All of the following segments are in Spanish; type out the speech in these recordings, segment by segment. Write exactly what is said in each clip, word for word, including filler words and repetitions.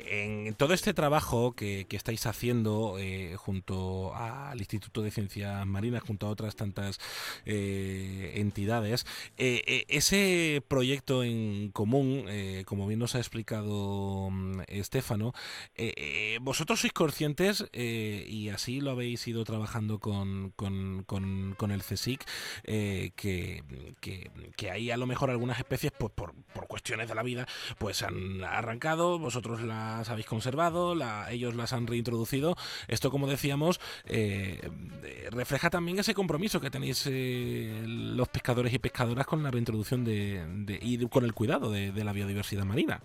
en todo este trabajo que, que estáis haciendo eh, junto al Instituto de Ciencias Marinas, junto a otras tantas eh, entidades, eh, eh, ese proyecto en común, eh, como bien nos ha explicado mm, Estéfano, eh, eh, vosotros sois conscientes, eh, y así lo habéis ido trabajando con, con, con, con el CSIC, eh, que, que, que hay a lo mejor algunas especies, pues por, por cuestiones de la vida, pues han arrancado, vosotros las habéis conservado, la, ellos las han reintroducido. Esto, como decíamos, eh, refleja también ese compromiso que tenéis eh, los pescadores y pescadoras con la reintroducción de, de, y con el cuidado de, de la biodiversidad marina.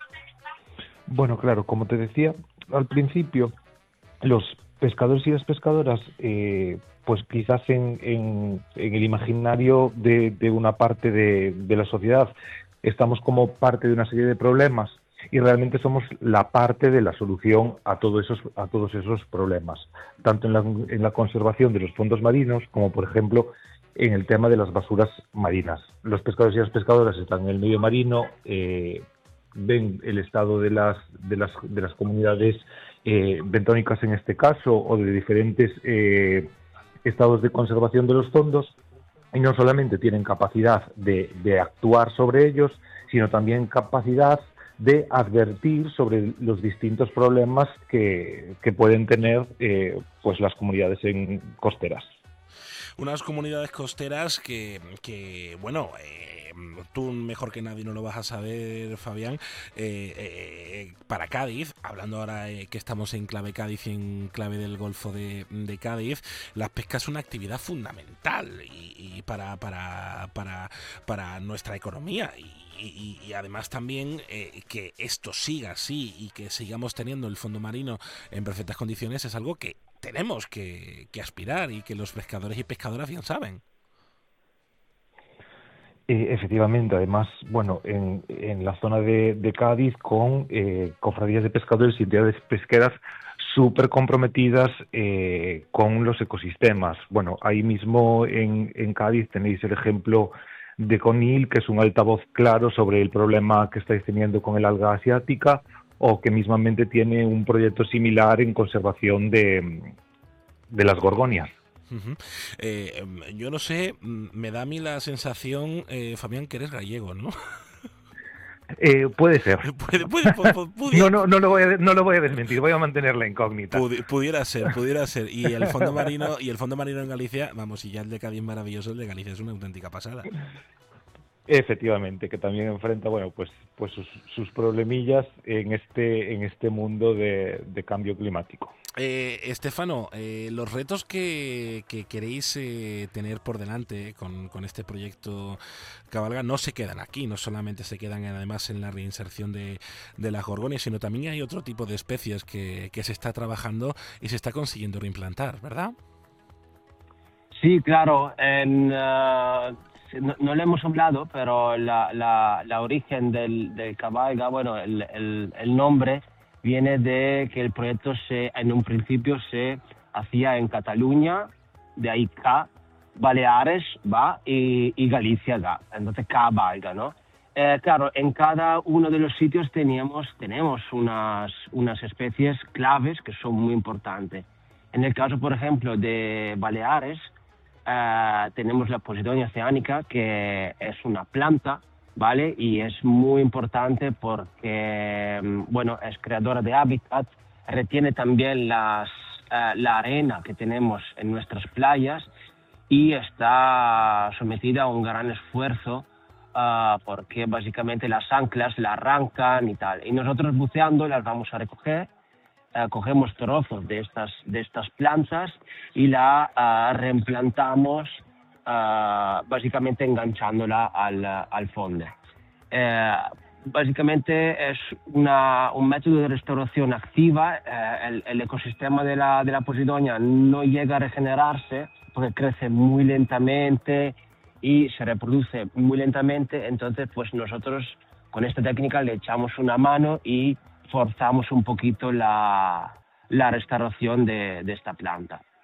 Bueno, claro, como te decía al principio, los pescadores y las pescadoras, eh, pues quizás en, en, en el imaginario de, de una parte de, de la sociedad estamos como parte de una serie de problemas y realmente somos la parte de la solución a todos esos, a todos esos problemas, tanto en la, en la conservación de los fondos marinos como, por ejemplo, en el tema de las basuras marinas. Los pescadores y las pescadoras están en el medio marino, eh, ven el estado de las, de las, de las comunidades eh, bentónicas en este caso, o de diferentes eh, estados de conservación de los fondos, y no solamente tienen capacidad de, de actuar sobre ellos, sino también capacidad de advertir sobre los distintos problemas que, que pueden tener eh, pues las comunidades en, costeras. Unas comunidades costeras que, que bueno, eh, tú mejor que nadie no lo vas a saber, Fabián, eh, eh, para Cádiz, hablando ahora eh, que estamos en clave Cádiz y en clave del Golfo de, de Cádiz, la pesca es una actividad fundamental y, y para, para, para, para nuestra economía y Y, y además también eh, que esto siga así y que sigamos teniendo el fondo marino en perfectas condiciones es algo que tenemos que, que aspirar y que los pescadores y pescadoras bien saben. Eh, efectivamente, además, bueno, en, en la zona de, de Cádiz con eh, cofradías de pescadores y entidades pesqueras súper comprometidas eh, con los ecosistemas. Bueno, ahí mismo en, en Cádiz tenéis el ejemplo de Conil, que es un altavoz claro sobre el problema que estáis teniendo con el alga asiática, o que mismamente tiene un proyecto similar en conservación de, de las gorgonias. Uh-huh. Eh, yo no sé, me da a mí la sensación, eh, Fabián, que eres gallego, ¿no? Eh, puede ser. Puede, puede, puede, no, no, no, lo voy a, no lo voy a desmentir, voy a mantener la incógnita. Pudi, pudiera ser, pudiera ser. Y el fondo marino y el fondo marino en Galicia, vamos, y ya el de Cádiz maravilloso, el de Galicia es una auténtica pasada. Efectivamente, que también enfrenta, bueno, pues, pues sus, sus problemillas en este, en este mundo de, de cambio climático. Eh, Estéfano, eh, los retos que, que queréis eh, tener por delante con, con este proyecto Cabalga no se quedan aquí, no solamente se quedan en, además en la reinserción de, de las gorgonias, sino también hay otro tipo de especies que, que se está trabajando y se está consiguiendo reimplantar, ¿verdad? Sí, claro. En, uh, no, no le hemos hablado, pero la, la, la origen del, del Cabalga, bueno, el, el, el nombre viene de que el proyecto se, en un principio se hacía en Cataluña, de ahí K, Baleares, va, y, y Galicia, Ga, entonces Cabalga, ¿no? Eh, claro, en cada uno de los sitios teníamos, tenemos unas, unas especies claves que son muy importantes. En el caso, por ejemplo, de Baleares, eh, tenemos la Posidonia oceanica, que es una planta, ¿vale? Y es muy importante porque, bueno, es creadora de hábitat, retiene también las, uh, la arena que tenemos en nuestras playas y está sometida a un gran esfuerzo uh, porque básicamente las anclas la arrancan y tal. Y nosotros buceando las vamos a recoger, uh, cogemos trozos de estas, de estas plantas y la uh, reimplantamos Uh, básicamente enganchándola al, al fondo. Eh, básicamente es una, un método de restauración activa. Eh, el, el ecosistema de la, de la Posidonia no llega a regenerarse porque crece muy lentamente y se reproduce muy lentamente, entonces pues nosotros con esta técnica le echamos una mano y forzamos un poquito la, la restauración de, de esta planta.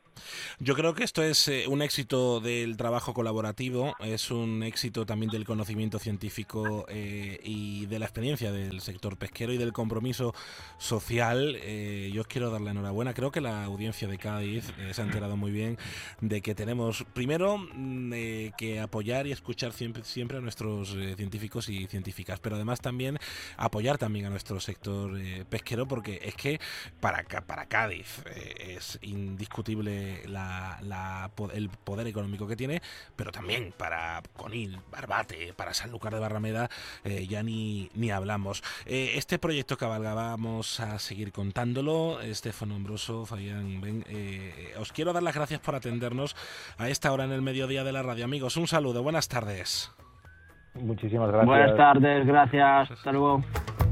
Yo creo que esto es eh, un éxito del trabajo colaborativo, es un éxito también del conocimiento científico eh, y de la experiencia del sector pesquero y del compromiso social. Eh, yo os quiero dar la enhorabuena. Creo que la audiencia de Cádiz eh, se ha enterado muy bien de que tenemos, primero, mm, eh, que apoyar y escuchar siempre, siempre a nuestros eh, científicos y científicas, pero además también apoyar también a nuestro sector eh, pesquero, porque es que para, para Cádiz eh, es indiscutible la, la, el poder económico que tiene, pero también para Conil, Barbate, para Sanlúcar de Barrameda, eh, ya ni, ni hablamos. Eh, este proyecto Cabalga, vamos a seguir contándolo. Estefano Ambroso, Fabián, Ben, eh, os quiero dar las gracias por atendernos a esta hora en el mediodía de la radio. Amigos, un saludo, buenas tardes. Muchísimas gracias. Buenas tardes, gracias, hasta luego.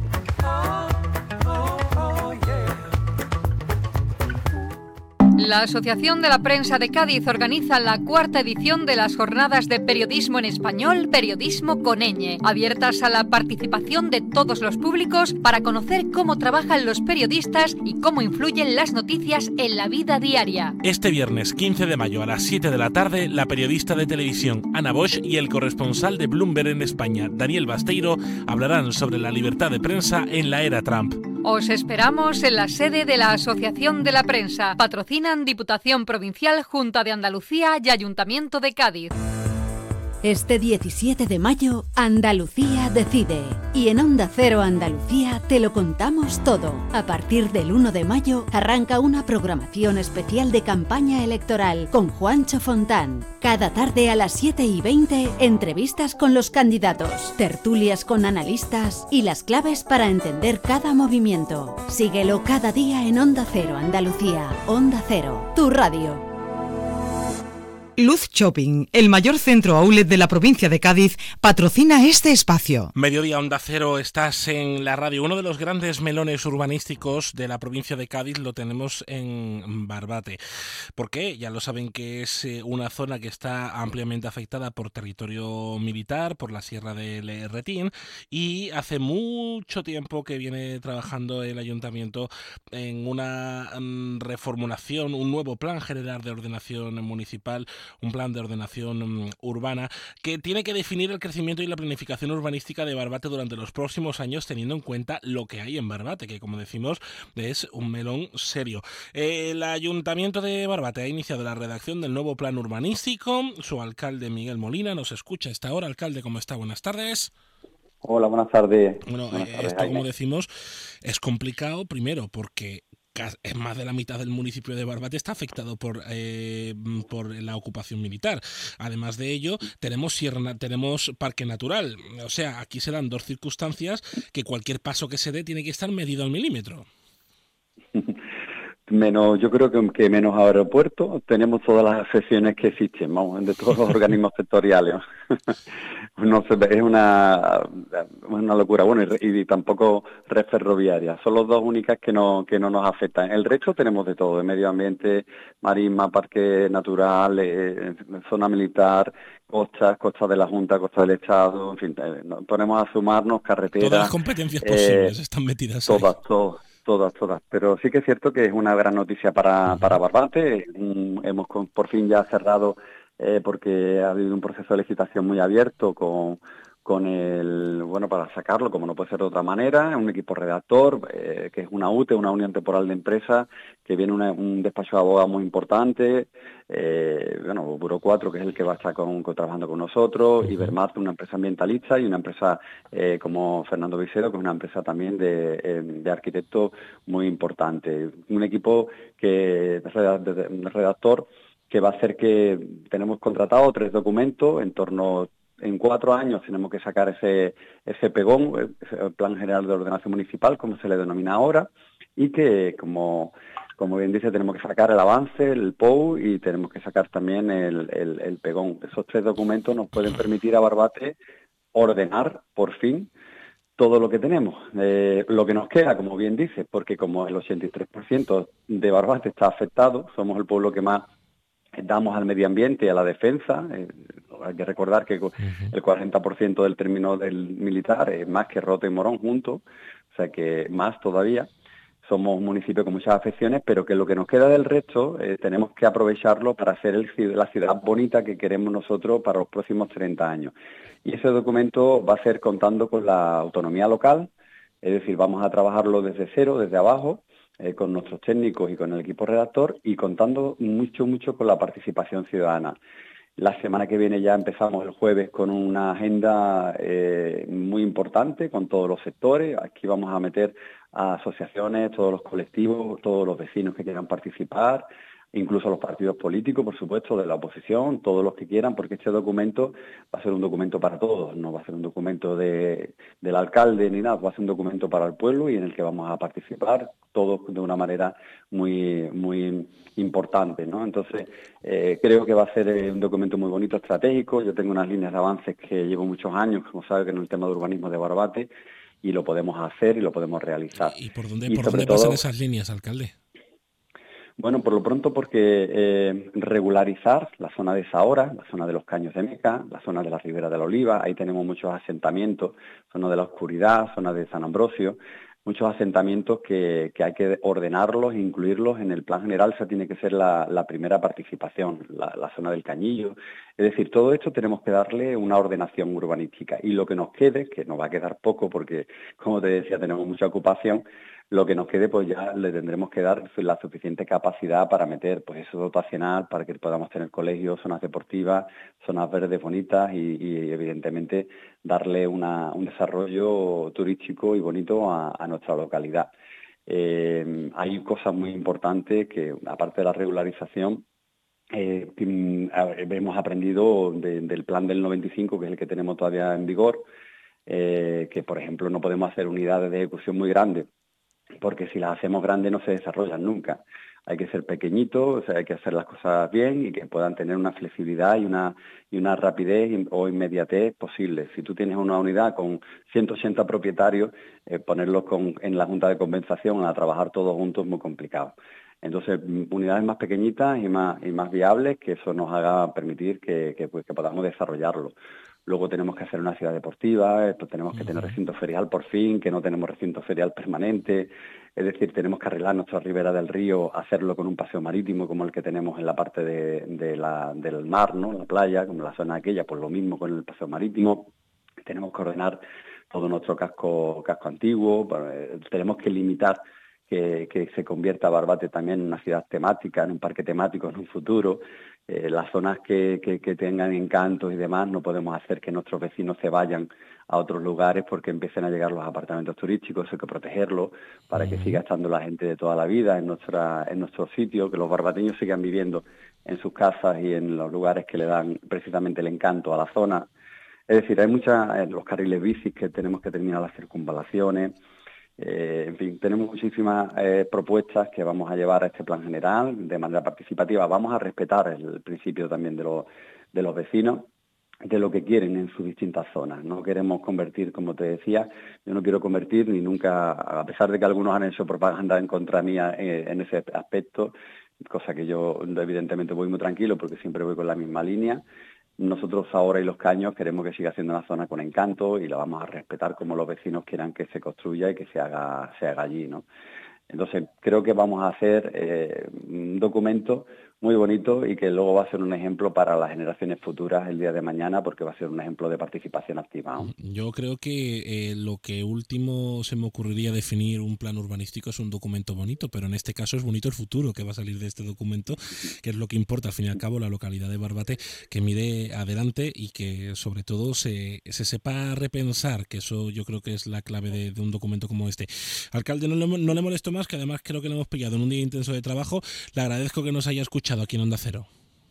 La Asociación de la Prensa de Cádiz organiza la cuarta edición de las jornadas de periodismo en español, Periodismo con ñ, abiertas a la participación de todos los públicos para conocer cómo trabajan los periodistas y cómo influyen las noticias en la vida diaria. Este viernes quince de mayo a las siete de la tarde, la periodista de televisión Ana Bosch y el corresponsal de Bloomberg en España, Daniel Basteiro, hablarán sobre la libertad de prensa en la era Trump. Os esperamos en la sede de la Asociación de la Prensa. Patrocinan Diputación Provincial, Junta de Andalucía y Ayuntamiento de Cádiz. Este diecisiete de mayo, Andalucía decide. Y en Onda Cero Andalucía te lo contamos todo. A partir del uno de mayo arranca una programación especial de campaña electoral con Juancho Fontán. Cada tarde a las siete y veinte, entrevistas con los candidatos, tertulias con analistas y las claves para entender cada movimiento. Síguelo cada día en Onda Cero Andalucía. Onda Cero, tu radio. Luz Shopping, el mayor centro outlet de la provincia de Cádiz, patrocina este espacio. Mediodía Onda Cero, estás en la radio. Uno de los grandes melones urbanísticos de la provincia de Cádiz lo tenemos en Barbate. ¿Por qué? Ya lo saben que es una zona que está ampliamente afectada por territorio militar, por la Sierra del Retín, y hace mucho tiempo que viene trabajando el ayuntamiento en una reformulación, un nuevo plan general de ordenación municipal, un plan de ordenación um, urbana que tiene que definir el crecimiento y la planificación urbanística de Barbate durante los próximos años, teniendo en cuenta lo que hay en Barbate, que como decimos es un melón serio. El Ayuntamiento de Barbate ha iniciado la redacción del nuevo plan urbanístico. Su alcalde Miguel Molina nos escucha a esta hora. Alcalde, ¿cómo está? Buenas tardes. Hola, buenas tardes. Bueno, buenas eh, tardes, esto, como decimos, es complicado, primero porque es más de la mitad del municipio de Barbate está afectado por eh, por la ocupación militar. Además de ello, tenemos sierra, tenemos parque natural. O sea, aquí se dan dos circunstancias que cualquier paso que se dé tiene que estar medido al milímetro. Menos, yo creo que, que menos aeropuerto, tenemos todas las sesiones que existen, vamos, de todos los organismos sectoriales. No sé, es una, una locura. Bueno, y, y tampoco red ferroviaria. Son las dos únicas que no que no nos afectan. El resto tenemos de todo, de medio ambiente, marisma, parque natural, eh, zona militar, costas, costas de la Junta, costas del Estado, en fin, eh, nos ponemos a sumarnos, carreteras. Todas las competencias posibles eh, están metidas todas, ahí. Todas, todas, todas. Pero sí que es cierto que es una gran noticia para, uh-huh. para Barbate. Mm, hemos con, por fin ya cerrado, eh, porque ha habido un proceso de licitación muy abierto con, con el, bueno, para sacarlo, como no puede ser de otra manera, un equipo redactor, eh, que es una U T E, una Unión Temporal de Empresas, que viene una, un despacho de abogados muy importante, eh, bueno, Buro cuatro, que es el que va a estar con, con, trabajando con nosotros, uh-huh. Ibermat, una empresa ambientalista, y una empresa eh, como Fernando Vicero, que es una empresa también de, eh, de arquitectos muy importante. Un equipo que de redactor que va a hacer que tenemos contratado tres documentos en torno en cuatro años tenemos que sacar ese ese pegón, el Plan General de Ordenación Municipal, como se le denomina ahora, y que, como como bien dice, tenemos que sacar el avance, el P O U, y tenemos que sacar también el, el, el pegón. Esos tres documentos nos pueden permitir a Barbate ordenar, por fin, todo lo que tenemos. Eh, lo que nos queda, como bien dice, porque como el ochenta y tres por ciento de Barbate está afectado, somos el pueblo que más damos al medio ambiente y a la defensa. Eh, hay que recordar que uh-huh. el cuarenta por ciento del término del militar es más que Rota y Morón juntos, o sea que más todavía. somos un municipio con muchas afecciones, pero que lo que nos queda del resto eh, tenemos que aprovecharlo para hacer el, la ciudad bonita que queremos nosotros para los próximos treinta años. Y ese documento va a ser contando con la autonomía local, es decir, vamos a trabajarlo desde cero, desde abajo, eh, con nuestros técnicos y con el equipo redactor, y contando mucho, mucho con la participación ciudadana. La semana que viene ya empezamos el jueves con una agenda eh, muy importante con todos los sectores. Aquí vamos a meter a asociaciones, todos los colectivos, todos los vecinos que quieran participar, incluso los partidos políticos, por supuesto, de la oposición, todos los que quieran, porque este documento va a ser un documento para todos, no va a ser un documento de, del alcalde ni nada, va a ser un documento para el pueblo y en el que vamos a participar todos de una manera muy muy importante, ¿no? Entonces, eh, creo que va a ser un documento muy bonito, estratégico. Yo tengo unas líneas de avances que llevo muchos años, como sabe, que en el tema de urbanismo de Barbate, y lo podemos hacer y lo podemos realizar. ¿Y por dónde, y por dónde todo, pasan esas líneas, alcalde? Bueno, por lo pronto porque eh, regularizar la zona de Sahora, la zona de los Caños de Meca, la zona de la Ribera de la Oliva, ahí tenemos muchos asentamientos, zona de la Oscuridad, zona de San Ambrosio, muchos asentamientos que, que hay que ordenarlos e incluirlos en el plan general. Esa tiene que ser la, la primera participación, la, la zona del Cañillo. Es decir, todo esto tenemos que darle una ordenación urbanística, y lo que nos quede, que nos va a quedar poco porque, como te decía, tenemos mucha ocupación, lo que nos quede pues ya le tendremos que dar la suficiente capacidad para meter pues eso dotacional, para que podamos tener colegios, zonas deportivas, zonas verdes bonitas y, y evidentemente darle una, un desarrollo turístico y bonito a, a nuestra localidad. Eh, hay cosas muy importantes que, aparte de la regularización, eh, hemos aprendido de, del plan del noventa y cinco, que es el que tenemos todavía en vigor, eh, que por ejemplo no podemos hacer unidades de ejecución muy grandes, porque si las hacemos grandes no se desarrollan nunca. Hay que ser pequeñitos, o sea, hay que hacer las cosas bien y que puedan tener una flexibilidad y una y una rapidez o inmediatez posible. Si tú tienes una unidad con ciento ochenta propietarios, eh, ponerlos con, en la Junta de Compensación a trabajar todos juntos es muy complicado. Entonces, unidades más pequeñitas y más y más viables, que eso nos haga permitir que, que, pues, que podamos desarrollarlo. Luego tenemos que hacer una ciudad deportiva, pues tenemos que tener recinto ferial por fin, que no tenemos recinto ferial permanente. Es decir, tenemos que arreglar nuestra ribera del río, hacerlo con un paseo marítimo como el que tenemos en la parte de, de la, del mar, ¿no? La playa, como la zona aquella, pues lo mismo con el paseo marítimo. Tenemos que ordenar todo nuestro casco, casco antiguo, eh, tenemos que limitar que, que se convierta Barbate también en una ciudad temática, en un parque temático en un futuro. Eh, las zonas que, que, que tengan encantos y demás, no podemos hacer que nuestros vecinos se vayan a otros lugares porque empiecen a llegar los apartamentos turísticos. Hay que protegerlos para que siga estando la gente de toda la vida en nuestra en nuestros sitios, que los barbateños sigan viviendo en sus casas y en los lugares que le dan precisamente el encanto a la zona. Es decir, hay muchas, eh, los carriles bicis que tenemos que terminar las circunvalaciones. Eh, en fin, tenemos muchísimas eh, propuestas que vamos a llevar a este plan general de manera participativa. Vamos a respetar el principio también de, lo, de los vecinos, de lo que quieren en sus distintas zonas. No queremos convertir, como te decía, yo no quiero convertir ni nunca, a pesar de que algunos han hecho propaganda en contra mía eh, en ese aspecto, cosa que yo evidentemente voy muy tranquilo porque siempre voy con la misma línea. Nosotros ahora y Los Caños queremos que siga siendo una zona con encanto y la vamos a respetar como los vecinos quieran que se construya y que se haga, se haga allí, ¿no? Entonces, creo que vamos a hacer eh, un documento muy bonito y que luego va a ser un ejemplo para las generaciones futuras el día de mañana, porque va a ser un ejemplo de participación activa, ¿no? Yo creo que eh, lo que último se me ocurriría definir un plan urbanístico es un documento bonito, pero en este caso es bonito el futuro que va a salir de este documento, que es lo que importa al fin y al cabo, la localidad de Barbate, que mire adelante y que sobre todo se, se sepa repensar, que eso yo creo que es la clave de, de un documento como este. Alcalde, no le, no le molesto más, que además creo que lo hemos pillado en un día intenso de trabajo. Le agradezco que nos haya escuchado aquí en Onda Cero.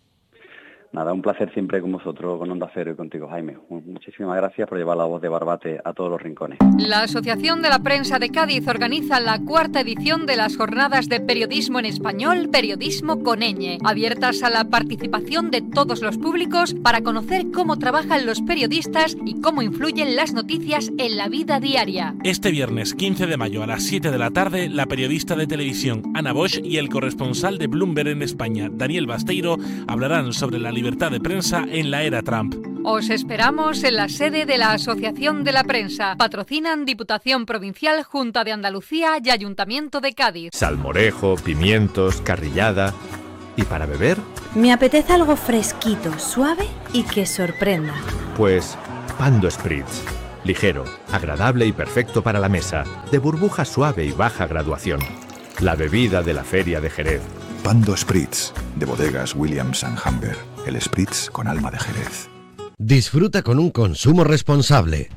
Nada, un placer siempre con vosotros, con Onda Cero y contigo, Jaime. Muchísimas gracias por llevar la voz de Barbate a todos los rincones. La Asociación de la Prensa de Cádiz organiza la cuarta edición de las jornadas de periodismo en español, Periodismo con ñ, abiertas a la participación de todos los públicos para conocer cómo trabajan los periodistas y cómo influyen las noticias en la vida diaria. Este viernes quince de mayo a las siete de la tarde, la periodista de televisión Ana Bosch y el corresponsal de Bloomberg en España, Daniel Basteiro, hablarán sobre la libertad de prensa en la era Trump. Os esperamos en la sede de la Asociación de la Prensa. Patrocinan Diputación Provincial, Junta de Andalucía y Ayuntamiento de Cádiz. Salmorejo, pimientos, carrillada. ¿Y para beber? Me apetece algo fresquito, suave y que sorprenda. Pues Pando Spritz. Ligero, agradable y perfecto para la mesa. De burbuja suave y baja graduación. La bebida de la Feria de Jerez. Pando Spritz, de bodegas Williams and Humber. El Spritz con alma de Jerez. Disfruta con un consumo responsable.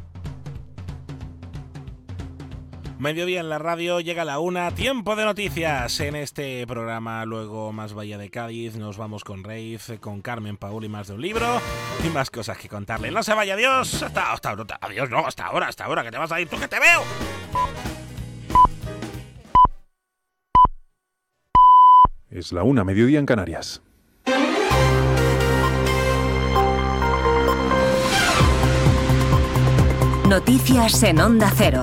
Mediodía en la radio, llega la una, tiempo de noticias. En este programa, luego más Bahía de Cádiz, nos vamos con Reif, con Carmen Paul y más de un libro y más cosas que contarle. No se vaya, adiós. Hasta, hasta, hasta, adiós, no, hasta ahora, hasta ahora, que te vas a ir tú, que te veo. Es la una, mediodía en Canarias. Noticias en Onda Cero.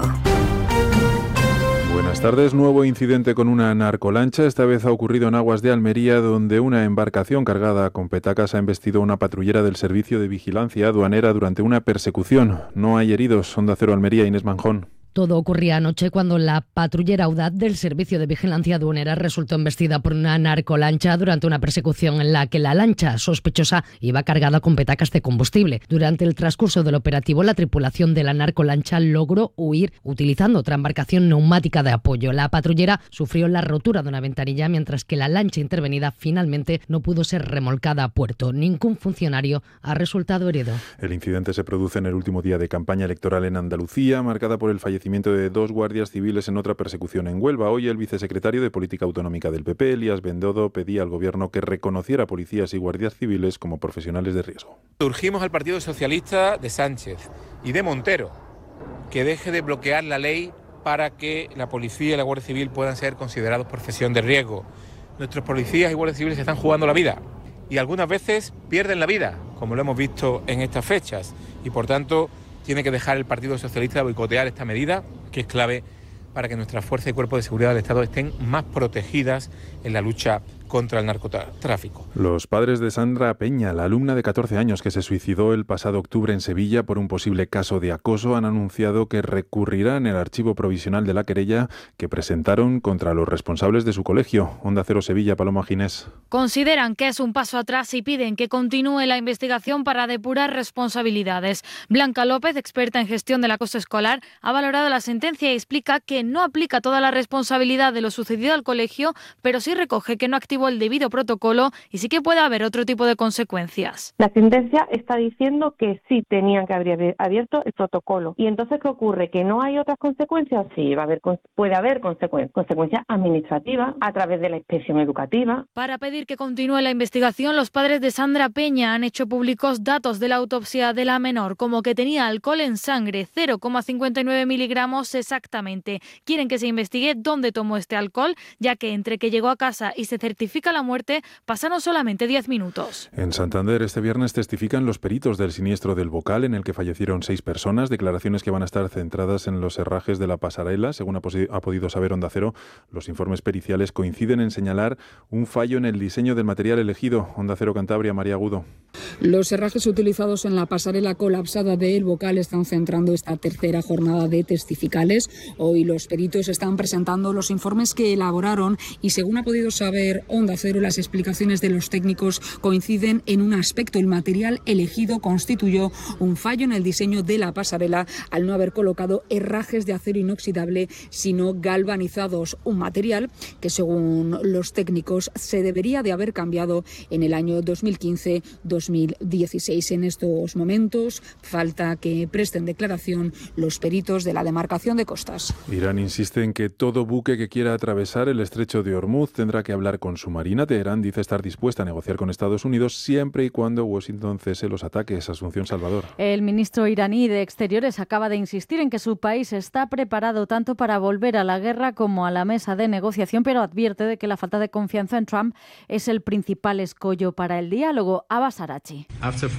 Buenas tardes. Nuevo incidente con una narcolancha. Esta vez ha ocurrido en aguas de Almería, donde una embarcación cargada con petacas ha embestido a una patrullera del Servicio de Vigilancia Aduanera durante una persecución. No hay heridos. Onda Cero Almería, Inés Manjón. Todo ocurría anoche cuando la patrullera audaz del Servicio de Vigilancia Aduanera resultó embestida por una narcolancha durante una persecución en la que la lancha sospechosa iba cargada con petacas de combustible. Durante el transcurso del operativo, la tripulación de la narcolancha logró huir utilizando otra embarcación neumática de apoyo. La patrullera sufrió la rotura de una ventanilla, mientras que la lancha intervenida finalmente no pudo ser remolcada a puerto. Ningún funcionario ha resultado herido. El incidente se produce en el último día de campaña electoral en Andalucía, marcada por el fallecimiento de dos guardias civiles en otra persecución en Huelva. Hoy el vicesecretario de Política Autonómica del P P, Elías Bendodo, pedía al Gobierno que reconociera a policías y guardias civiles como profesionales de riesgo. Urgimos al Partido Socialista de Sánchez y de Montero que deje de bloquear la ley para que la policía y la Guardia Civil puedan ser considerados profesión de riesgo. Nuestros policías y guardias civiles se están jugando la vida y algunas veces pierden la vida, como lo hemos visto en estas fechas, y por tanto tiene que dejar el Partido Socialista de boicotear esta medida, que es clave para que nuestras fuerzas y cuerpos de seguridad del Estado estén más protegidas en la lucha contra el narcotráfico. Los padres de Sandra Peña, la alumna de catorce años que se suicidó el pasado octubre en Sevilla por un posible caso de acoso, han anunciado que recurrirán el archivo provisional de la querella que presentaron contra los responsables de su colegio. Onda Cero Sevilla, Paloma Ginés. Consideran que es un paso atrás y piden que continúe la investigación para depurar responsabilidades. Blanca López, experta en gestión del acoso escolar, ha valorado la sentencia y explica que no aplica toda la responsabilidad de lo sucedido al colegio, pero sí recoge que no activó el debido protocolo y sí que puede haber otro tipo de consecuencias. La sentencia está diciendo que sí tenían que haber abierto el protocolo. ¿Y entonces qué ocurre? ¿Que no hay otras consecuencias? Sí, va a haber, puede haber consecu- consecuencias administrativas a través de la inspección educativa. Para pedir que continúe la investigación, los padres de Sandra Peña han hecho públicos datos de la autopsia de la menor, como que tenía alcohol en sangre, cero coma cincuenta y nueve miligramos exactamente. Quieren que se investigue dónde tomó este alcohol, ya que entre que llegó a casa y se certifica la muerte pasaron solamente diez minutos. En Santander este viernes testifican los peritos del siniestro del Bocal, en el que fallecieron seis personas, declaraciones que van a estar centradas en los herrajes de la pasarela. Según ha, posi- ha podido saber Onda Cero, los informes periciales coinciden en señalar un fallo en el diseño del material elegido. Onda Cero Cantabria, María Agudo. Los herrajes utilizados en la pasarela colapsada de El Bocal están centrando esta tercera jornada de testificales. Hoy los peritos están presentando los informes que elaboraron y, según ha podido saber Onda Cero, las explicaciones de los técnicos coinciden en un aspecto. El material elegido constituyó un fallo en el diseño de la pasarela al no haber colocado herrajes de acero inoxidable, sino galvanizados, un material que, según los técnicos, se debería de haber cambiado en el año dos mil quince dos mil dieciséis. En estos momentos falta que presten declaración los peritos de la demarcación de costas. Irán insiste en que todo buque que quiera atravesar el estrecho de Hormuz tendrá que hablar con su marina. Teherán dice estar dispuesta a negociar con Estados Unidos siempre y cuando Washington cese los ataques. Asunción Salvador. El ministro iraní de Exteriores acaba de insistir en que su país está preparado tanto para volver a la guerra como a la mesa de negociación, pero advierte de que la falta de confianza en Trump es el principal escollo para el diálogo. Abbas Arachi.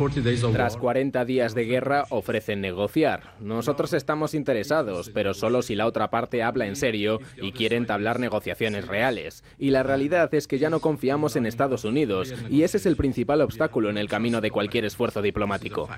Tras cuarenta días de guerra ofrecen negociar. Nosotros estamos interesados, pero solo si la otra parte habla en serio y quiere entablar negociaciones reales. Y la realidad es que que ya no confiamos en Estados Unidos, y ese es el principal obstáculo en el camino de cualquier esfuerzo diplomático.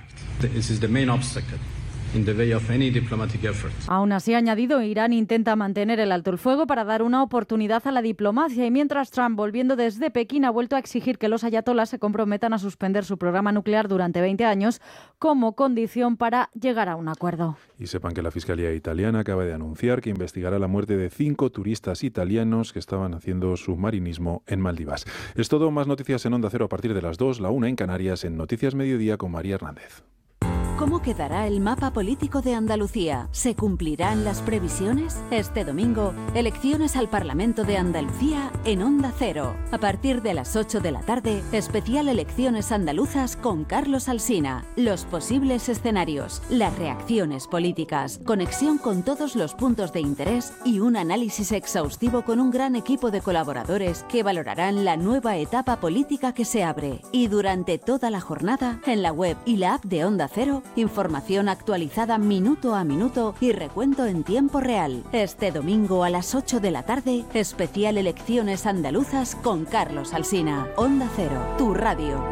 Aún así, ha añadido, Irán intenta mantener el alto el fuego para dar una oportunidad a la diplomacia, y mientras Trump, volviendo desde Pekín, ha vuelto a exigir que los ayatolás se comprometan a suspender su programa nuclear durante veinte años como condición para llegar a un acuerdo. Y sepan que la Fiscalía italiana acaba de anunciar que investigará la muerte de cinco turistas italianos que estaban haciendo submarinismo en Maldivas. Es todo, más noticias en Onda Cero a partir de las dos, la una en Canarias, en Noticias Mediodía con María Hernández. ¿Cómo quedará el mapa político de Andalucía? ¿Se cumplirán las previsiones? Este domingo, elecciones al Parlamento de Andalucía en Onda Cero. A partir de las ocho de la tarde, especial Elecciones Andaluzas con Carlos Alsina. Los posibles escenarios, las reacciones políticas, conexión con todos los puntos de interés y un análisis exhaustivo con un gran equipo de colaboradores que valorarán la nueva etapa política que se abre. Y durante toda la jornada, en la web y la app de Onda Cero, información actualizada minuto a minuto y recuento en tiempo real. Este domingo a las ocho de la tarde, especial Elecciones Andaluzas con Carlos Alsina. Onda Cero, tu radio.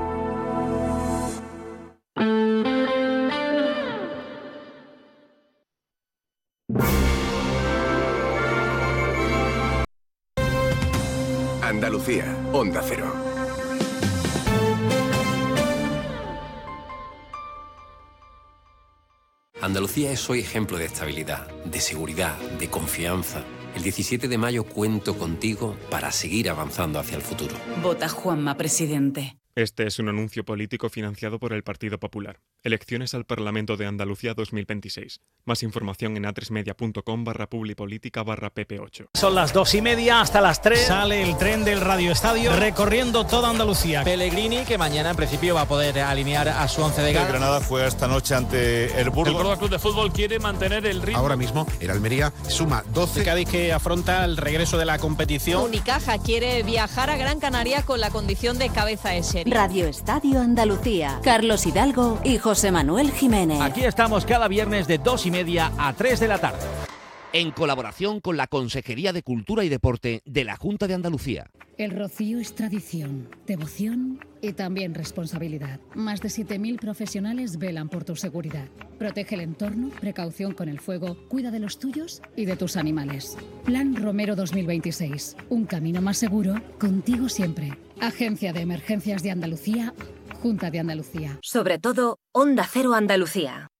Andalucía, Onda Cero. Andalucía es hoy ejemplo de estabilidad, de seguridad, de confianza. El diecisiete de mayo cuento contigo para seguir avanzando hacia el futuro. Vota Juanma, presidente. Este es un anuncio político financiado por el Partido Popular. Elecciones al Parlamento de Andalucía dos mil veintiséis. Más información en a tres media punto com barra publipolítica barra P P ocho. Son las dos y media, hasta las tres. Sale el tren del Radio Estadio recorriendo toda Andalucía. Pellegrini, que mañana en principio va a poder alinear a su once de gala. El Granada fue esta noche ante el Burgos. El Córdoba Club de Fútbol quiere mantener el ritmo. Ahora mismo el Almería suma doce. El Cádiz, que afronta el regreso de la competición. Unicaja quiere viajar a Gran Canaria con la condición de cabeza de serie. Radio Estadio Andalucía. Carlos Hidalgo y José Manuel Jiménez. Aquí estamos cada viernes de dos y media a tres de la tarde. En colaboración con la Consejería de Cultura y Deporte de la Junta de Andalucía. El Rocío es tradición, devoción y también responsabilidad. Más de siete mil profesionales velan por tu seguridad. Protege el entorno, precaución con el fuego, cuida de los tuyos y de tus animales. Plan Romero dos mil veintiséis. Un camino más seguro, contigo siempre. Agencia de Emergencias de Andalucía, Junta de Andalucía. Sobre todo, Onda Cero Andalucía.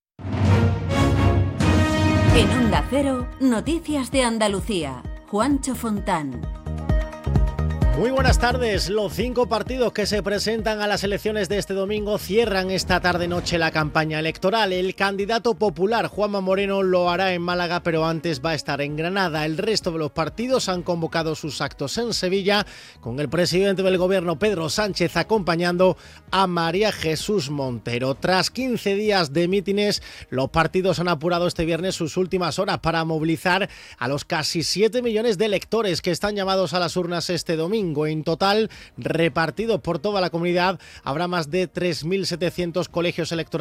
En Onda Cero, Noticias de Andalucía. Juancho Fontán. Muy buenas tardes. Los cinco partidos que se presentan a las elecciones de este domingo cierran esta tarde-noche la campaña electoral. El candidato popular, Juanma Moreno, lo hará en Málaga, pero antes va a estar en Granada. El resto de los partidos han convocado sus actos en Sevilla, con el presidente del gobierno, Pedro Sánchez, acompañando a María Jesús Montero. Tras quince días de mítines, los partidos han apurado este viernes sus últimas horas para movilizar a los casi siete millones de electores que están llamados a las urnas este domingo. En total, repartidos por toda la comunidad, habrá más de tres mil setecientos colegios electorales